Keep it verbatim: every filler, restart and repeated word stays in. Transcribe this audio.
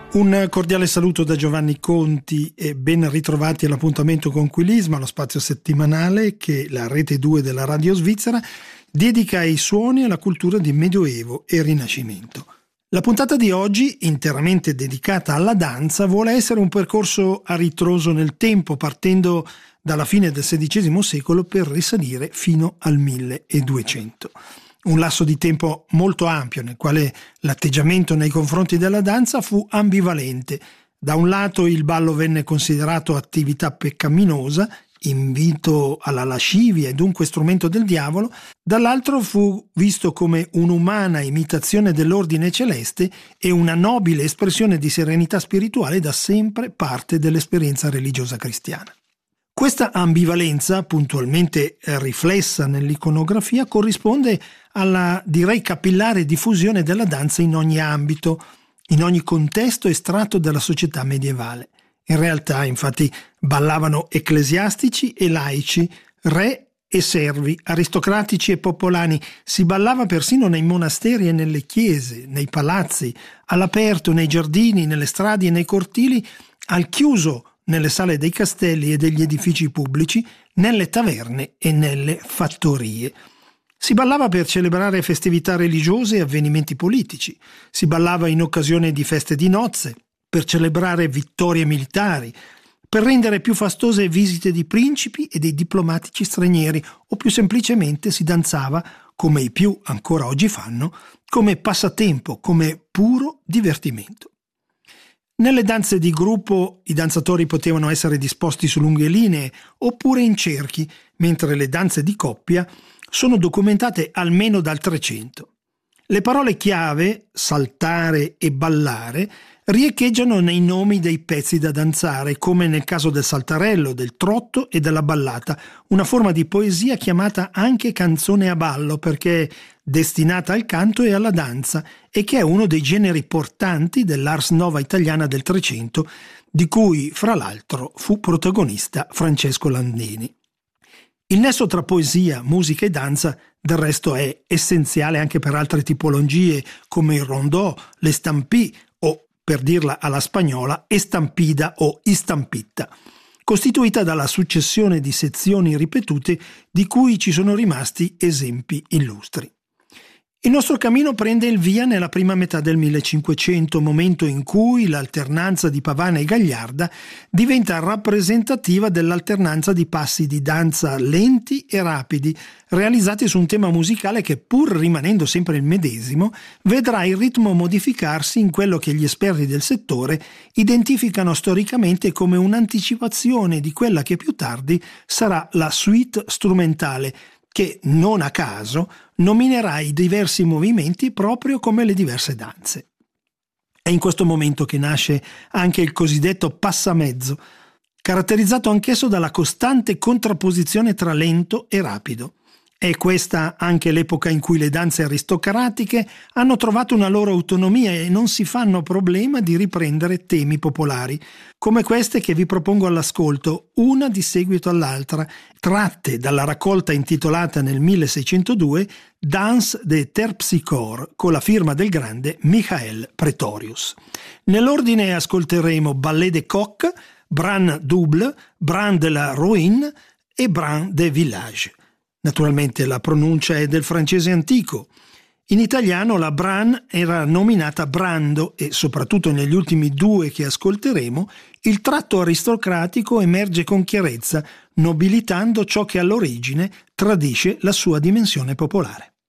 Un cordiale saluto da Giovanni Conti e ben ritrovati all'appuntamento con Quilisma, lo spazio settimanale che la Rete due della Radio Svizzera dedica ai suoni e alla cultura di Medioevo e Rinascimento. La puntata di oggi, interamente dedicata alla danza, vuole essere un percorso a ritroso nel tempo, partendo dalla fine del sedicesimo secolo per risalire fino al milleduecento. Un lasso di tempo molto ampio nel quale l'atteggiamento nei confronti della danza fu ambivalente. Da un lato il ballo venne considerato attività peccaminosa, invito alla lascivia e dunque strumento del diavolo, dall'altro fu visto come un'umana imitazione dell'ordine celeste e una nobile espressione di serenità spirituale da sempre parte dell'esperienza religiosa cristiana. Questa ambivalenza, puntualmente riflessa nell'iconografia, corrisponde alla, direi, capillare diffusione della danza in ogni ambito, in ogni contesto e strato della società medievale. In realtà, infatti, ballavano ecclesiastici e laici, re e servi, aristocratici e popolani. Si ballava persino nei monasteri e nelle chiese, nei palazzi, all'aperto, nei giardini, nelle strade e nei cortili, al chiuso, nelle sale dei castelli e degli edifici pubblici, nelle taverne e nelle fattorie. Si ballava per celebrare festività religiose e avvenimenti politici. Si ballava in occasione di feste di nozze, per celebrare vittorie militari, per rendere più fastose visite di principi e dei diplomatici stranieri, o più semplicemente si danzava, come i più ancora oggi fanno, come passatempo, come puro divertimento. Nelle danze di gruppo i danzatori potevano essere disposti su lunghe linee oppure in cerchi, mentre le danze di coppia sono documentate almeno dal trecento. Le parole chiave, saltare e ballare, riecheggiano nei nomi dei pezzi da danzare, come nel caso del saltarello, del trotto e della ballata, una forma di poesia chiamata anche canzone a ballo perché è destinata al canto e alla danza e che è uno dei generi portanti dell'Ars Nova italiana del Trecento, di cui, fra l'altro, fu protagonista Francesco Landini. Il nesso tra poesia, musica e danza, del resto, è essenziale anche per altre tipologie come il rondò, l'estampì o, per dirla alla spagnola, estampida o istampita, costituita dalla successione di sezioni ripetute di cui ci sono rimasti esempi illustri. Il nostro cammino prende il via nella prima metà del millecinquecento, momento in cui l'alternanza di Pavana e Gagliarda diventa rappresentativa dell'alternanza di passi di danza lenti e rapidi, realizzati su un tema musicale che, pur rimanendo sempre il medesimo, vedrà il ritmo modificarsi in quello che gli esperti del settore identificano storicamente come un'anticipazione di quella che più tardi sarà la suite strumentale, che, non a caso, nominerà i diversi movimenti proprio come le diverse danze. È in questo momento che nasce anche il cosiddetto passamezzo, caratterizzato anch'esso dalla costante contrapposizione tra lento e rapido. È questa anche l'epoca in cui le danze aristocratiche hanno trovato una loro autonomia e non si fanno problema di riprendere temi popolari, come queste che vi propongo all'ascolto, una di seguito all'altra, tratte dalla raccolta intitolata nel milleseicentodue Danse de Terpsichore, con la firma del grande Michael Pretorius. Nell'ordine ascolteremo Ballet de Coq, Bran Double, Bran de la Ruine e Bran de Village. Naturalmente la pronuncia è del francese antico. In italiano la Bran era nominata Brando e, soprattutto negli ultimi due che ascolteremo, il tratto aristocratico emerge con chiarezza, nobilitando ciò che all'origine tradisce la sua dimensione popolare.